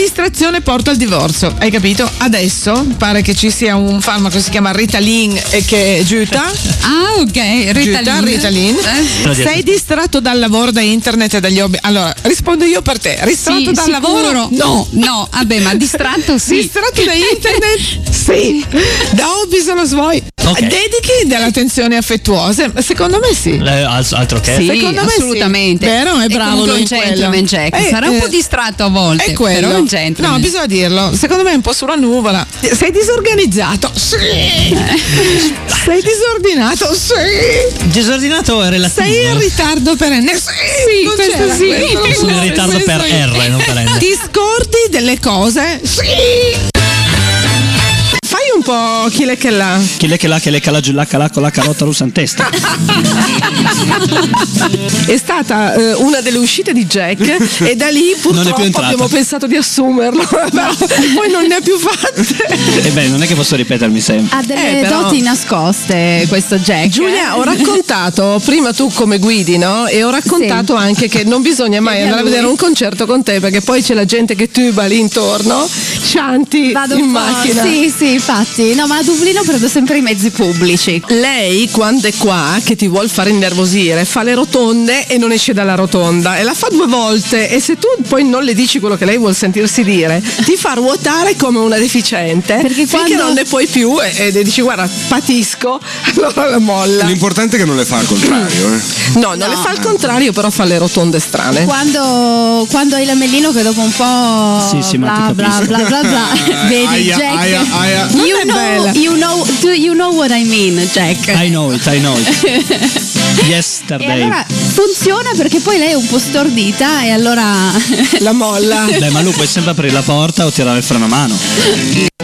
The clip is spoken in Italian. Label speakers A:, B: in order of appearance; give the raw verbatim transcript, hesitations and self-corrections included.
A: distrazione porta al divorzio, hai capito? Adesso pare che ci sia un farmaco che si chiama Ritalin e che aiuta.
B: Ah, ok, Ritalin.
A: Ritalin. Eh? Sei distratto dal lavoro, da internet e dagli hobby? Allora, rispondo io per te. Distratto
B: sì,
A: dal
B: sicuro.
A: lavoro?
B: No, no, vabbè, ma distratto sì.
A: Distratto da internet? Sì. Da hobby sono suoi. Okay. Dedichi dell'attenzione affettuosa? Secondo me sì.
C: Eh, altro che?
B: Sì,
A: secondo me
B: assolutamente.
A: Sì. Vero? È bravo lui
B: un gentleman Jack.
A: Eh,
B: Sarà un
A: eh,
B: po' distratto a volte.
A: È quello.
B: Però è un gentleman.
A: No, bisogna dirlo. Secondo me è un po' sulla nuvola. Sei disorganizzato? Sì. Sei disordinato? Sì.
C: Disordinato è relativo.
A: Sei in ritardo perenne? Sì.
B: Sì, questo sì.
C: Questo sono in ritardo per R, non per N.
A: Ti scordi delle cose? Sì. Fai un po' chi le che là.
C: Chi le che là, che le cala giù la cala con la carota russa in testa.
A: È stata eh, una delle uscite di Jack e da lì purtroppo abbiamo pensato di assumerlo, però poi non ne ha più fatte.
C: E beh, non è che posso ripetermi sempre.
B: Ha delle
A: Eh, però...
B: doti nascoste questo Jack.
A: Giulia, ho raccontato prima tu come guidi, no? E ho raccontato sì. anche che non bisogna mai andare a vedere un concerto con te, perché poi c'è la gente che tuba lì intorno, scianti
B: Vado
A: in
B: un po',
A: macchina.
B: Sì, sì, infatti. No, ma a Dublino prendo sempre i mezzi pubblici.
A: Lei, quando è qua, che ti vuol fare innervosire, fa le rotonde e non esce dalla rotonda e la fa due volte, e se tu poi non le dici quello che lei vuol sentirsi dire, ti fa ruotare come una deficiente, perché finché quando... non ne puoi più e, e dici guarda patisco, allora la molla.
D: L'importante è che non le fa al contrario, eh.
A: No, non no. le fa al contrario, però fa le rotonde strane.
B: Quando, quando hai l'amellino che dopo un po'
C: sì, sì,
B: bla, bla, bla, bla, bla, vedi
D: aia,
B: Jack
D: aia, aia.
B: You, know, you, know, do you know what I mean, Jack?
C: I know it, I know it. Yesterday.
B: E allora funziona perché poi lei è un po' stordita e allora
A: la molla.
C: Beh, ma lui puoi sempre aprire la porta o tirare il freno a mano.